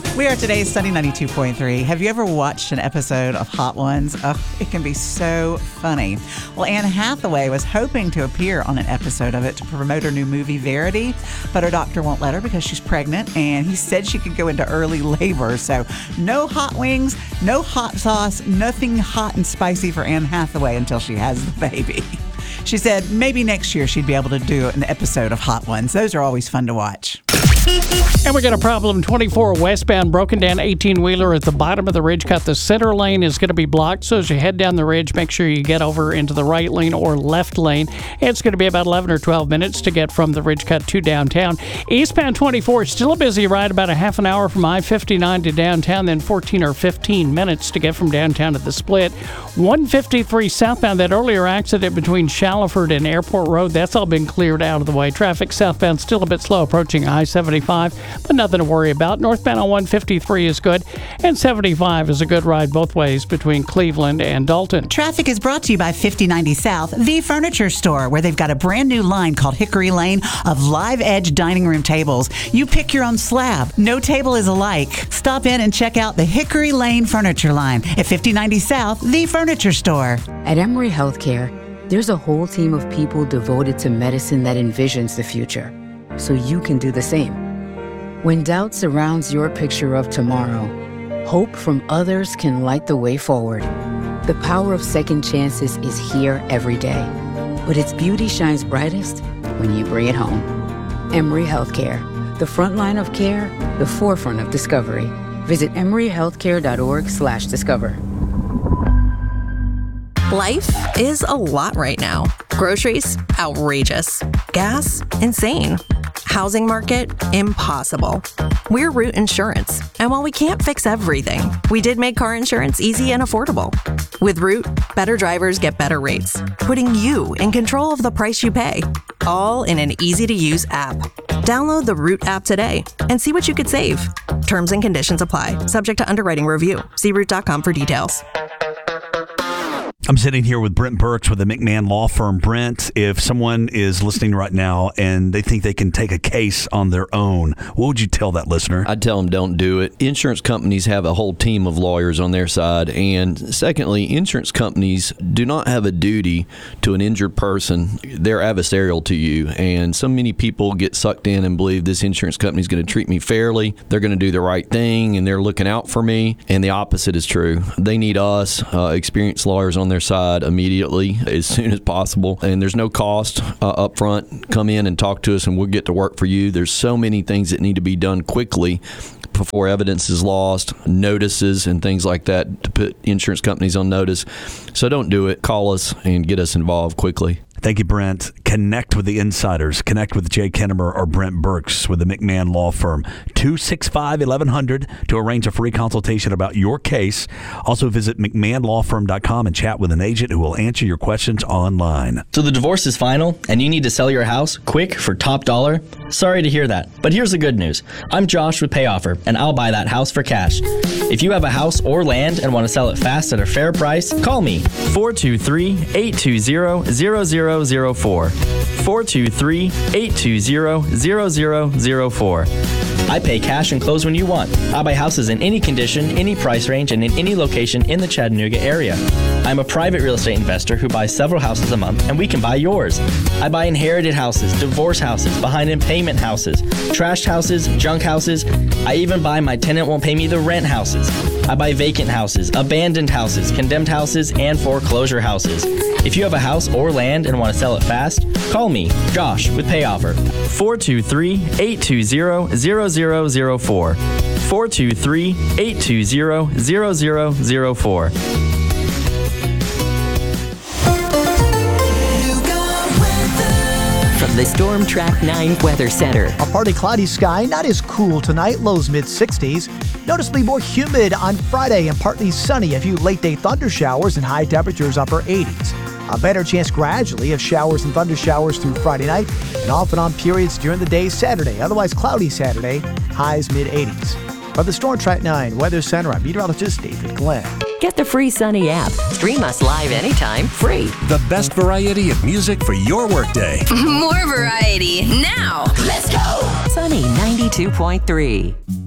We are today's Sunny 92.3. Have you ever watched an episode of Hot Ones? Oh, it can be so funny. Well, Anne Hathaway was hoping to appear on an episode of it to promote her new movie, Verity, but her doctor won't let her because she's pregnant, and he said she could go into early labor. So no hot wings, no hot sauce, nothing hot and spicy for Anne Hathaway until she has the baby. She said maybe next year she'd be able to do an episode of Hot Ones. Those are always fun to watch. And we got a problem. 24 westbound, broken down 18-wheeler at the bottom of the ridge cut. The center lane is going to be blocked, so as you head down the ridge, make sure you get over into the right lane or left lane. It's going to be about 11 or 12 minutes to get from the ridge cut to downtown. Eastbound 24, still a busy ride, about a half an hour from I-59 to downtown, then 14 or 15 minutes to get from downtown to the split. 153 southbound, that earlier accident between Shallowford and Airport Road, that's all been cleared out of the way. Traffic southbound still a bit slow approaching I-75. But nothing to worry about. Northbound on 153 is good, and 75 is a good ride both ways between Cleveland and Dalton. Traffic is brought to you by 5090 South, the furniture store, where they've got a brand new line called Hickory Lane of live edge dining room tables. You pick your own slab. No table is alike. Stop in and check out the Hickory Lane furniture line at 5090 South, the furniture store. At Emory Healthcare, there's a whole team of people devoted to medicine that envisions the future, so you can do the same. When doubt surrounds your picture of tomorrow, hope from others can light the way forward. The power of second chances is here every day, but its beauty shines brightest when you bring it home. Emory Healthcare, the front line of care, the forefront of discovery. Visit emoryhealthcare.org/discover. Life is a lot right now. Groceries, outrageous. Gas, insane. Housing market, impossible. We're Root Insurance, and while we can't fix everything, we did make car insurance easy and affordable. With Root, better drivers get better rates, putting you in control of the price you pay, all in an easy-to-use app. Download the Root app today and see what you could save. Terms and conditions apply, subject to underwriting review. See Root.com for details. I'm sitting here with Brent Burks with the McMahon Law Firm. Brent, if someone is listening right now and they think they can take a case on their own, what would you tell that listener? I'd tell them don't do it. Insurance companies have a whole team of lawyers on their side. And secondly, insurance companies do not have a duty to an injured person. They're adversarial to you. And so many people get sucked in and believe this insurance company is going to treat me fairly. They're going to do the right thing and they're looking out for me. And the opposite is true. They need us, experienced lawyers on their side immediately as soon as possible, and there's no cost up front. Come in and talk to us and we'll get to work for you. There's so many things that need to be done quickly before evidence is lost, notices and things like that to put insurance companies on notice. So don't do it. Call us and get us involved quickly. Thank you, Brent. Connect with the insiders. Connect with Jay Kennemer or Brent Burks with the McMahon Law Firm. 265-1100 to arrange a free consultation about your case. Also visit McMahonLawFirm.com and chat with an agent who will answer your questions online. So the divorce is final and you need to sell your house quick for top dollar? Sorry to hear that, but here's the good news. I'm Josh with PayOffer and I'll buy that house for cash. If you have a house or land and want to sell it fast at a fair price, call me. 423-820-0004. 423-820-0004. I pay cash and close when you want. I buy houses in any condition, any price range, and in any location in the Chattanooga area. I'm a private real estate investor who buys several houses a month, and we can buy yours. I buy inherited houses, divorce houses, behind in payment houses, trashed houses, junk houses. I even buy my tenant won't pay me the rent houses. I buy vacant houses, abandoned houses, condemned houses, and foreclosure houses. If you have a house or land and want to sell it fast, call me, Josh, with PayOffer. 423-820-0004. 423-820-0004. From the Storm Track 9 Weather Center. A partly cloudy sky, not as cool tonight, lows mid-60s. Noticeably more humid on Friday and partly sunny. A few late-day thunder showers and high temperatures upper 80s. A better chance gradually of showers and thunder showers through Friday night and off and on periods during the day Saturday. Otherwise cloudy Saturday, highs mid-80s. From the Storm Track 9 Weather Center, I'm meteorologist David Glenn. Get the free Sunny app. Stream us live anytime, free. The best variety of music for your workday. More variety now. Let's go. Sunny 92.3.